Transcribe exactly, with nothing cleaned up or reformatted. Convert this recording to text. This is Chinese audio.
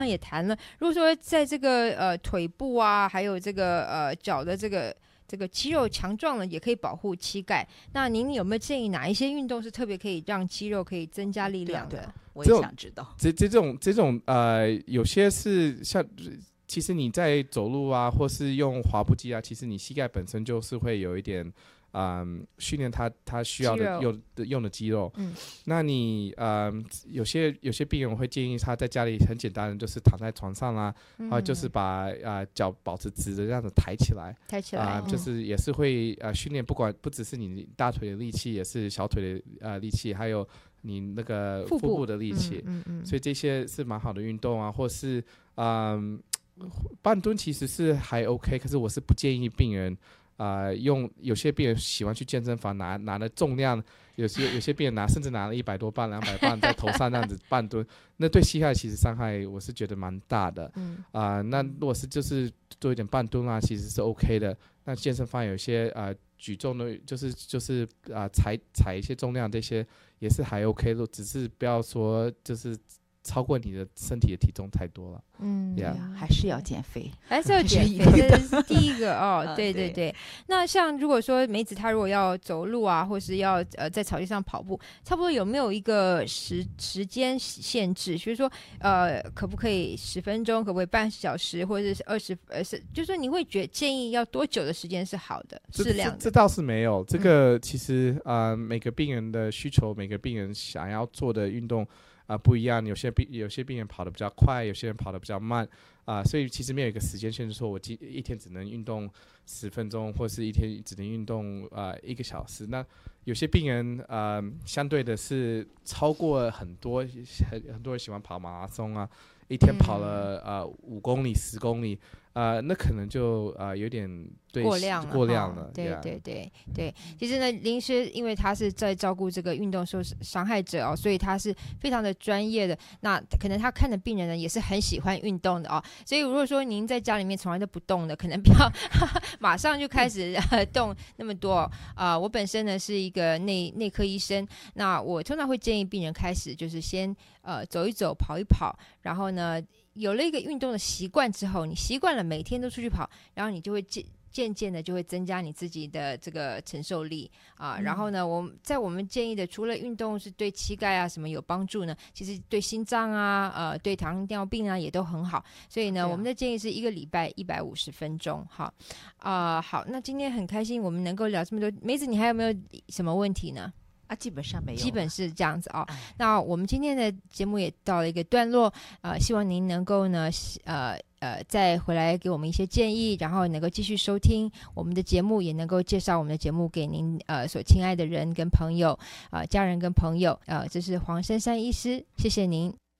也谈了，如果说在这个呃腿部啊，还有这个呃脚的这个这个肌肉强壮了，也可以保护膝盖。那您有没有建议哪一些运动是特别可以让肌肉可以增加力量的？ 对啊对啊，我也想知道。 这这种这种呃，有些是像。其实你在走路啊，或是用滑步机啊，其实你膝盖本身就是会有一点，嗯，训练它它需要的用的用的肌肉。 嗯， 那你嗯，有些有些病人我会建议他在家里很简单的，就是躺在床上啦，嗯、啊，就是把啊脚保持直的这样子抬起来， 抬起来啊、呃，就是也是会呃训练，不管不只是你大腿的力气，也是小腿的呃力气，还有你那个腹部的力气。 嗯嗯嗯， 所以这些是蛮好的运动啊，或是嗯。半蹲其实是还 OK， 可是我是不建议病人，呃，用有些病人喜欢去健身房拿拿的重量，有些有些病人拿甚至拿了一百多磅、两百磅在头上那样子半蹲，那对膝盖其实伤害我是觉得蛮大的。 嗯啊、呃，那如果是就是做一点半蹲啊，其实是 OK 的。那健身房有些呃举重的，就是就是啊、呃、踩踩一些重量，这些也是还 OK 的，只是不要说就是超过你的身体的体重太多了。 嗯， yeah. 还是要减肥， 还是要减肥，这是第一个哦。嗯、对对对。那像如果说梅子她如果要走路啊，或是要呃在草地上跑步，差不多有没有一个时时间限制？比如说呃，可不可以十分钟，可不可以半小时，或者是二十呃是，就是说你会觉建议要多久的时间是好的，适量的？ 这, 这, 这倒是没有，这个其实啊、呃，每个病人的需求，每个病人想要做的运动。啊、呃，不一样，有些病有些病人跑得比较快，有些人跑得比较慢，啊、呃，所以其实没有一个时间限制，说我一天只能运动十分钟，或是一天只能运动呃一个小时。那有些病人呃，相对的是超过很多，很很多人喜欢跑马拉松啊，一天跑了、嗯、呃五公里、十公里。呃，那可能就呃有点对过量了， 过量了， 对对对对。其实呢，林医师因为他是在照顾这个运动受伤害者哦，所以他是非常的专业的。那可能他看的病人呢也是很喜欢运动的哦，所以如果说您在家里面从来都不动的，可能不要马上就开始、呃、动那么多啊、呃。我本身呢是一个内内科医生，那我通常会建议病人开始就是先呃走一走、跑一跑，然后呢。有了一个运动的习惯之后，你习惯了每天都出去跑，然后你就会渐渐渐的就会增加你自己的这个承受力啊。嗯、然后呢，我在我们建议的，除了运动是对膝盖啊什么有帮助呢，其实对心脏啊、呃对糖尿病啊也都很好。所以呢，啊、我们的建议是一个礼拜一百五十分钟。好啊、呃，好，那今天很开心我们能够聊这么多。梅子，你还有没有什么问题呢？ 啊，基本上没有， 基本是这样子哦。那我们今天的节目也到了一个段落，呃，希望您能够呢，呃呃，再回来给我们一些建议，然后能够继续收听我们的节目，也能够介绍我们的节目给您呃所亲爱的人跟朋友，啊、呃，家人跟朋友，呃，这是黄珊珊医师，谢谢您。